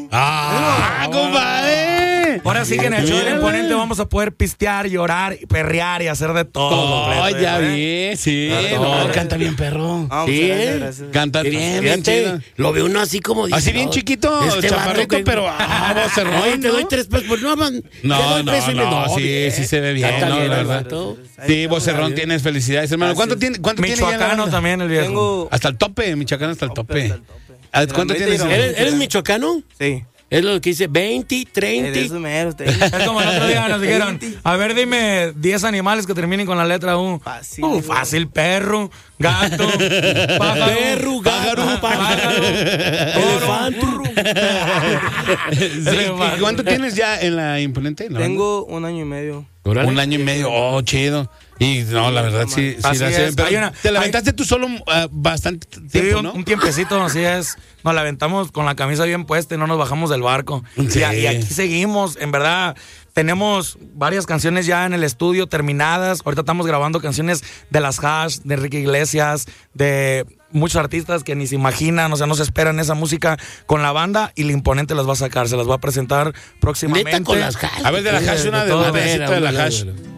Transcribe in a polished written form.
¡Ah, compadre! Ahora sí que en el show del Imponente vamos a poder pistear, llorar, perrear y hacer de todo. Oh, ya vi, sí. No, canta bien, perro. Sí, gracias. Canta bien chido. Lo ve uno así como dice. Así bien chiquito, chaparrito, pero vocerrón. Oye, te doy 3 pesos. Pues no, man. Sí se ve bien, ¿no? La verdad. Sí, vocerrón, tienes felicidades, hermano. ¿Cuánto tiene ya? Michoacano también el viejo. Tengo... Hasta el tope, Michoacán hasta el tope. ¿Cuánto tienes? ¿Eres michoacano? Sí. Es lo que dice 20, 30. Eso mero, Es como el otro día nos dijeron, a ver, dime 10 animales que terminen con la letra U. Fácil. Fácil, perro, gato, pájaro, Perro, gato, pájaro, elefante. ¿Y cuánto tienes ya en la Imponente? ¿No? Tengo 1 año y medio. Un año y medio, chido. Y no, la verdad sí la sé. Pero te la aventaste tú solo bastante tiempo, ¿no? Un tiempecito, así es. Nos la aventamos con la camisa bien puesta y no nos bajamos del barco. Sí. Y aquí seguimos, en verdad. Tenemos varias canciones ya en el estudio terminadas. Ahorita estamos grabando canciones de las Hash, de Enrique Iglesias, de muchos artistas que ni se imaginan, o sea, no se esperan esa música con la banda, y el Imponente las va a sacar, se las va a presentar próximamente. ¿Neta con las Hash? A ver, de la Hash, una de todo. un pedacito de la Hash.